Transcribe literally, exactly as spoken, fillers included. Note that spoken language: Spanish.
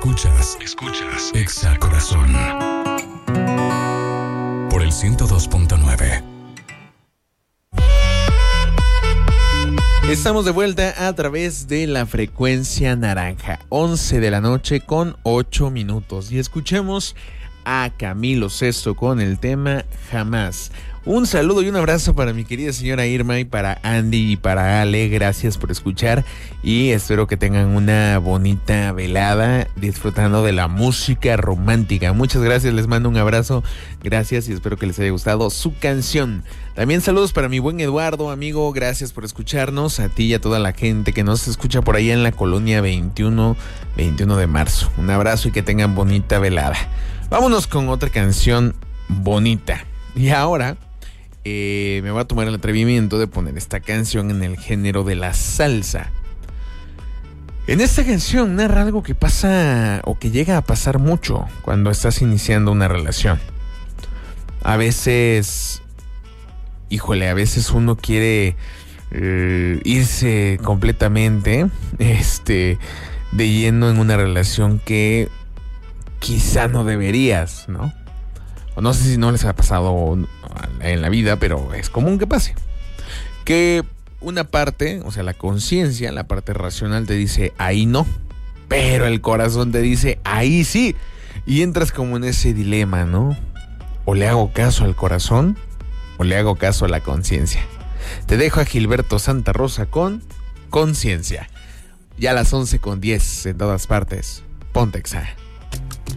Escuchas, escuchas Exa Corazón por el ciento dos punto nueve. Estamos de vuelta a través de la frecuencia naranja, once de la noche con ocho minutos. Y escuchemos a Camilo Sesto con el tema Jamás. Un saludo y un abrazo para mi querida señora Irma y para Andy y para Ale. Gracias por escuchar y espero que tengan una bonita velada disfrutando de la música romántica. Muchas gracias, les mando un abrazo. Gracias y espero que les haya gustado su canción. También saludos para mi buen Eduardo, amigo. Gracias por escucharnos. A ti y a toda la gente que nos escucha por allá en la colonia veintiuno, veintiuno de marzo. Un abrazo y que tengan bonita velada. Vámonos con otra canción bonita. Y ahora eh, me voy a tomar el atrevimiento de poner esta canción en el género de la salsa. En esta canción narra algo que pasa o que llega a pasar mucho cuando estás iniciando una relación. A veces, híjole, a veces uno quiere eh, irse completamente este, de lleno en una relación que quizá no deberías, ¿no? O no sé si no les ha pasado en la vida, pero es común que pase. Que una parte, o sea, la conciencia, la parte racional te dice, ahí no. Pero el corazón te dice, ahí sí. Y entras como en ese dilema, ¿no? O le hago caso al corazón, o le hago caso a la conciencia. Te dejo a Gilberto Santa Rosa con Conciencia. Ya a las once con diez en todas partes. Ponte Exa.